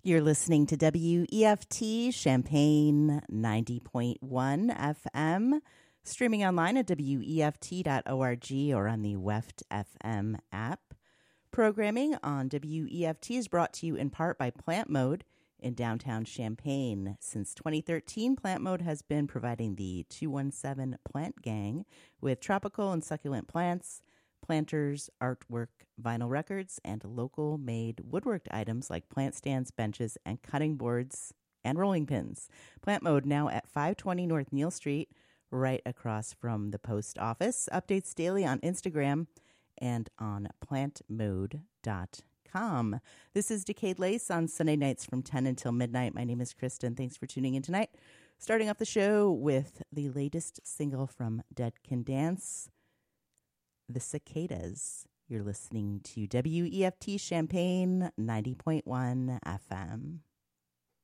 You're listening to WEFT Champaign 90.1 FM, streaming online at WEFT.org or on the WEFT FM app. Programming on WEFT is brought to you in part by Plant Mode in downtown Champaign. Since 2013, Plant Mode has been providing the 217 Plant Gang with tropical and succulent plants, planters, artwork, vinyl records, and local-made woodworked items like plant stands, benches, and cutting boards and rolling pins. Plant Mode now at 520 North Neal Street, right across from the post office. Updates daily on Instagram and on plantmode.com. This is Decade Lace on Sunday nights from 10 until midnight. My name is Kristen. Thanks for tuning in tonight. Starting off the show with the latest single from Dead Can Dance, The Cicadas. You're listening to WEFT Champaign 90.1 FM.